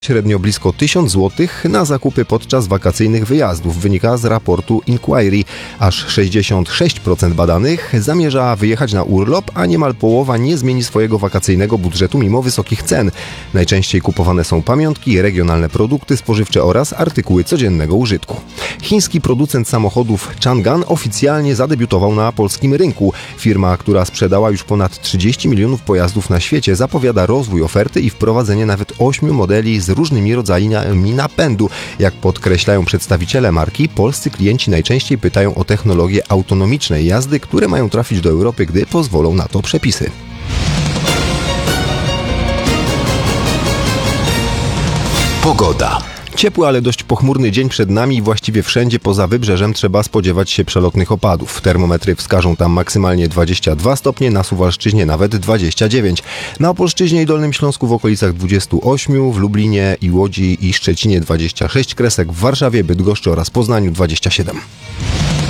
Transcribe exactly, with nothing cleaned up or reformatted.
Średnio blisko tysiąc złotych na zakupy podczas wakacyjnych wyjazdów, wynika z raportu Inquiry. Aż sześćdziesiąt sześć procent badanych zamierza wyjechać na urlop, a niemal połowa nie zmieni swojego wakacyjnego budżetu mimo wysokich cen. Najczęściej kupowane są pamiątki, regionalne produkty spożywcze oraz artykuły codziennego użytku. Chiński producent samochodów Changan oficjalnie zadebiutował na polskim rynku. Firma, która sprzedała już ponad trzydzieści milionów pojazdów na świecie, zapowiada rozwój oferty i wprowadzenie nawet ośmiu modeli z różnymi rodzajami napędu. Jak podkreślają przedstawiciele marki, polscy klienci najczęściej pytają o technologie autonomicznej jazdy, które mają trafić do Europy, gdy pozwolą na to przepisy. Pogoda. Ciepły, ale dość pochmurny dzień przed nami i właściwie wszędzie poza wybrzeżem trzeba spodziewać się przelotnych opadów. Termometry wskażą tam maksymalnie dwadzieścia dwa stopnie, na Suwalszczyźnie nawet dwadzieścia dziewięć. Na Opolszczyźnie i Dolnym Śląsku w okolicach dwadzieścia osiem, w Lublinie i Łodzi i Szczecinie dwadzieścia sześć kresek, w Warszawie, Bydgoszczy oraz Poznaniu dwadzieścia siedem.